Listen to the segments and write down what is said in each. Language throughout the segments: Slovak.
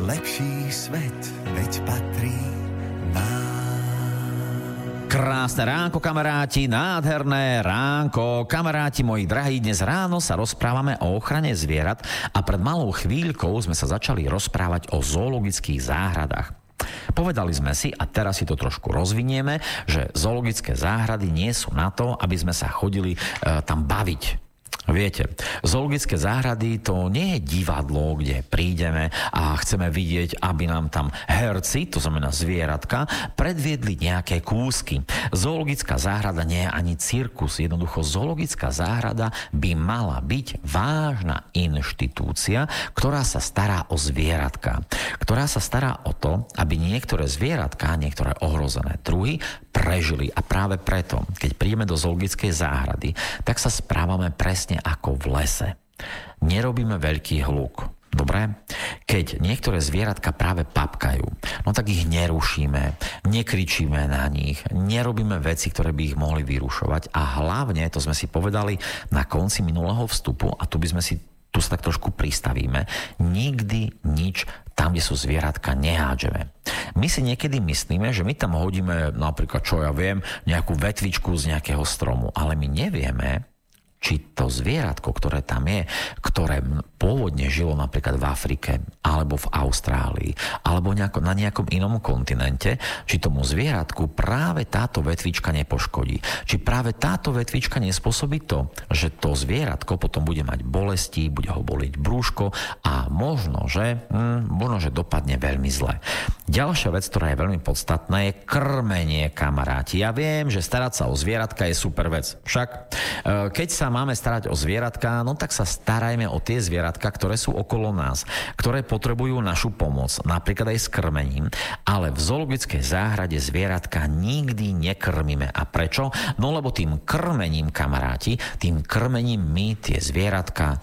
lepší svet, veď patrí nám. Krásne ránko, kamaráti, nádherné ránko. Kamaráti moji drahí, dnes ráno sa rozprávame o ochrane zvierat a pred malou chvíľkou sme sa začali rozprávať o zoologických záhradách. Povedali sme si, a teraz si to trošku rozvinieme, že zoologické záhrady nie sú na to, aby sme sa chodili tam baviť. Viete, zoologické záhrady to nie je divadlo, kde prídeme a chceme vidieť, aby nám tam herci, to znamená zvieratka, predviedli nejaké kúsky. Zoologická záhrada nie je ani cirkus. Jednoducho zoologická záhrada by mala byť vážna inštitúcia, ktorá sa stará o zvieratka. Ktorá sa stará o to, aby niektoré zvieratka, niektoré ohrozené druhy prežili. A práve preto, keď prídeme do zoologickej záhrady, tak sa správame presne ako v lese. Nerobíme veľký hluk. Dobre? Keď niektoré zvieratka práve papkajú, no tak ich nerušíme, nekričíme na nich, nerobíme veci, ktoré by ich mohli vyrušovať a hlavne, to sme si povedali na konci minulého vstupu a tu sa tak trošku pristavíme, nikdy nič tam, kde sú zvieratka, nehádžeme. My si niekedy myslíme, že my tam hodíme napríklad, čo ja viem, nejakú vetvičku z nejakého stromu, ale my nevieme, či to zvieratko, ktoré tam je, ktoré pôvodne žilo napríklad v Afrike, alebo v Austrálii, alebo na nejakom inom kontinente, či tomu zvieratku práve táto vetvička nepoškodí. Či práve táto vetvička nespôsobí to, že to zvieratko potom bude mať bolesti, bude ho boliť brúško a možno, že dopadne veľmi zle. Ďalšia vec, ktorá je veľmi podstatná, je krmenie, kamaráti. Ja viem, že starať sa o zvieratka je super vec. Však, keď sa máme starať o zvieratka, no tak sa starajme o tie zvieratka, ktoré sú okolo nás, ktoré potrebujú našu pomoc, napríklad aj s krmením, ale v zoologickej záhrade zvieratka nikdy nekrmíme. A prečo? No lebo tým krmením, kamaráti, tým krmením my tie zvieratka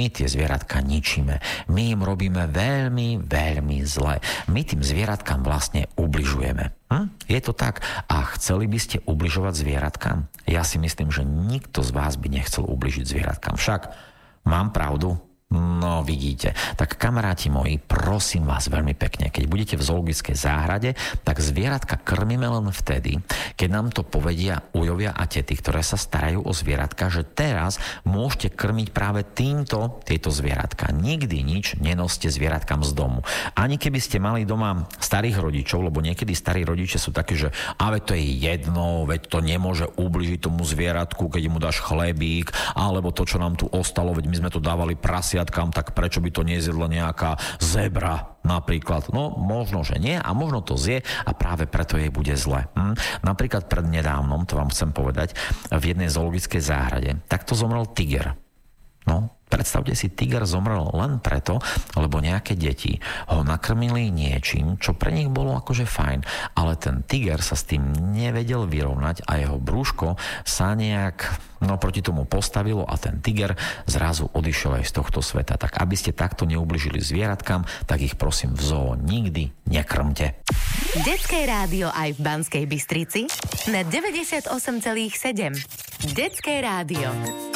ničíme. My im robíme veľmi, veľmi zle. My tým zvieratkám vlastne ubližujeme. Je to tak? A chceli by ste ubližovať zvieratkám? Ja si myslím, že nikto z vás by nechcel ubližiť zvieratkám. Však mám pravdu? No vidíte. Tak kamaráti moji, prosím vás veľmi pekne, keď budete v zoologickej záhrade, tak zvieratka krmíme len vtedy, keď nám to povedia ujovia a tety, ktoré sa starajú o zvieratka, že teraz môžete krmiť práve tieto zvieratka. Nikdy nič nenoste zvieratkám z domu. Ani keby ste mali doma starých rodičov, lebo niekedy starí rodičia sú takí, že veď to je jedno, veď to nemôže ubližiť tomu zvieratku, keď mu dáš chlebík, alebo to, čo nám tu ostalo, veď my sme to dávali prasiatkám, tak prečo by to nezjedla nejaká zebra napríklad? No, možno, že nie a možno to zje a práve preto jej bude zle. Napríklad prednedávnom, to vám chcem povedať, v jednej zoologickej záhrade, takto zomrel tiger. No, predstavte si, tiger zomrel len preto, lebo nejaké deti ho nakrmili niečím, čo pre nich bolo akože fajn, ale ten tiger sa s tým nevedel vyrovnať a jeho brúško sa nejak proti tomu postavilo a ten tiger zrazu odišiel aj z tohto sveta. Tak aby ste takto neubližili zvieratkám, tak ich prosím v zoo nikdy nekrmte. Detské rádio aj v Banskej Bystrici na 98,7. Detské rádio.